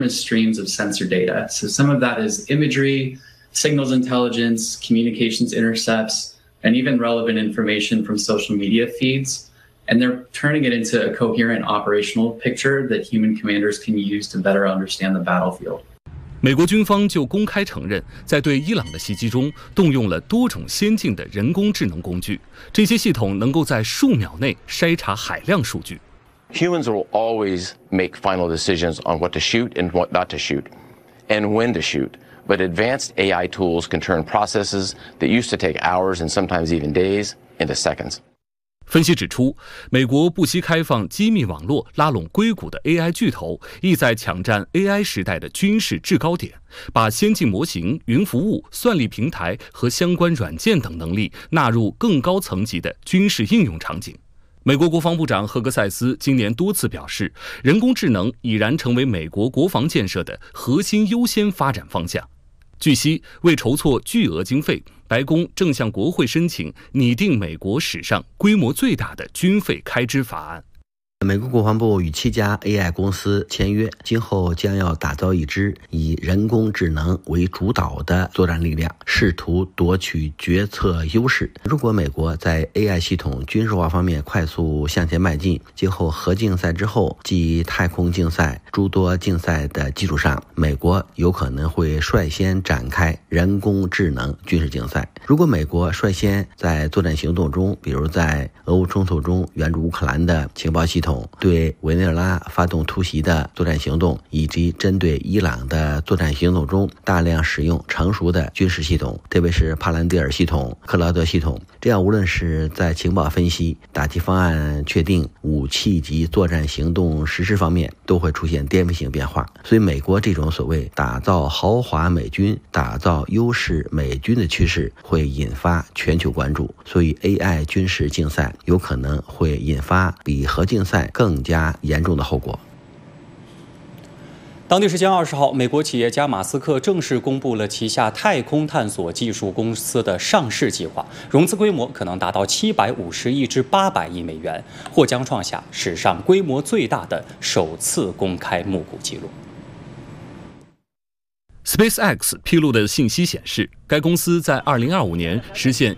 streams of sensor data. So some of that is imagery, signals intelligence, communications intercepts, and even relevant information from social media feeds. And they're turning it into a coherent operational picture that human commanders can use to better understand the battlefield. 美国军方就公开承认，在对伊朗的袭击中动用了多种先进的人工智能工具，这些系统能够在数秒内筛查海量数据。 Humans will always make final decisions on what to shoot and what not to shoot, and when to shoot. But advanced AI tools can turn processes that used to take hours and sometimes even days into seconds. 分析指出，美国不惜开放机密网络，拉拢硅谷的 AI 巨头，意在抢占 AI 时代的军事制高点，把先进模型、云服务、算力平台和相关软件等能力纳入更高层级的军事应用场景。美国国防部长赫格塞斯今年多次表示，人工智能已然成为美国国防建设的核心优先发展方向。据悉，为筹措巨额经费，白宫正向国会申请拟定美国史上规模最大的军费开支法案。 美国国防部与7家 AI 公司签约，今后将要打造一支以人工智能为主导的作战力量，试图夺取决策优势。如果美国在 AI 系统军事化方面快速向前迈进，今后核竞赛之后，即太空竞赛、诸多竞赛的基础上，美国有可能会率先展开人工智能军事竞赛。如果美国率先在作战行动中，比如在俄乌冲突中援助乌克兰的情报系统，对委内瑞拉发动突袭的作战行动，以及针对伊朗的作战行动中大量使用成熟的军事系统，特别是帕兰蒂尔系统、克劳德系统，这样无论是在情报分析、打击方案确定、武器及作战行动实施方面都会出现颠覆性变化。所以美国这种所谓打造豪华美军、打造优势美军的趋势会引发全球关注，所以 AI 军事竞赛有可能会引发比核竞赛更加严重的后果。 当地时间20号，美国企业家马斯克正式公布了旗下太空探索技术公司的上市计划，融资规模可能达到750亿至800亿美元，或将创下史上规模最大的首次公开募股记录。 SpaceX 披露的信息显示，该公司在2025年实现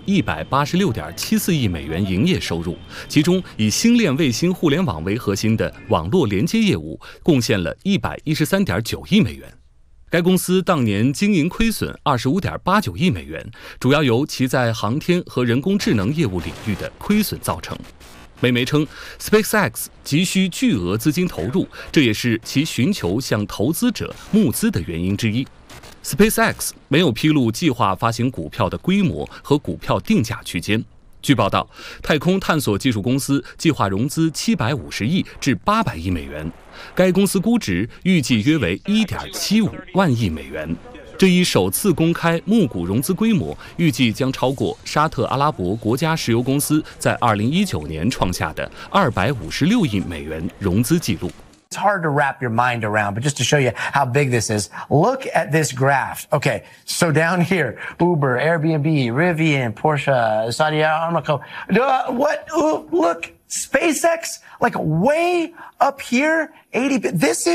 186.74亿美元营业收入，其中以星链卫星互联网为核心的网络连接业务贡献了113.9亿美元。该公司当年经营亏损25.89亿美元，主要由其在航天和人工智能业务领域的亏损造成。美媒称 ，SpaceX 急需巨额资金投入，这也是其寻求向投资者募资的原因之一。SpaceX 没有披露计划发行股票的规模和股票定价区间。据报道，太空探索技术公司计划融资750亿至800亿美元，该公司估值预计约为1.75万亿美元。这一首次公开募股融资规模，预计将超过沙特阿拉伯国家石油公司在2019年创下的256亿美元融资记录。 It's hard to wrap your mind around, but just to show you how big this is, look at this graph. Okay, so down here, Uber, Airbnb, Rivian, Porsche, Saudi Aramco. What? Ooh, look, SpaceX, like way up here, 80.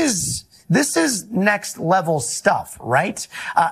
This is next level stuff, right?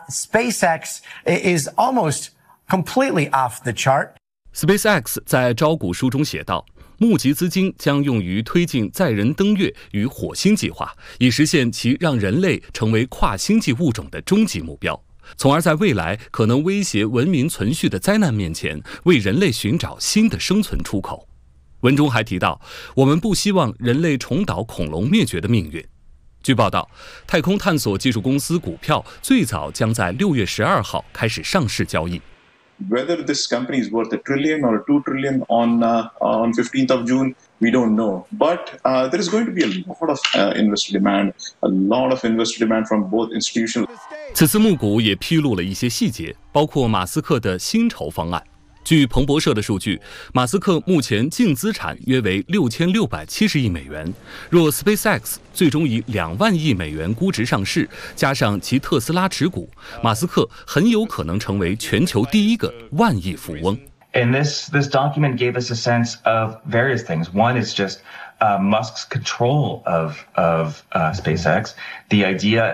SpaceX is almost completely off the chart. SpaceX 在招股书中写道，募集资金将用于推进载人登月与火星计划，以实现其让人类成为跨星际物种的终极目标，从而在未来可能威胁文明存续的灾难面前，为人类寻找新的生存出口。文中还提到，我们不希望人类重蹈恐龙灭绝的命运。据报道，太空探索技术公司股票最早将在6月12号开始上市交易。 Whether this company is worth $1 trillion or $2 trillion on 15th of June, we don't know. But there is going to be a lot of investor demand, a lot of investor demand from both institutional. 此次募股也披露了一些细节，包括马斯克的薪酬方案。据彭博社的数据，马斯克目前净资产约为6670亿美元。若 SpaceX 最终以2万亿美元估值上市，加上其特斯拉持股，马斯克很有可能成为全球第一个1万亿富翁。 And this document gave us a sense of various things. One is just Musk's control of SpaceX, the idea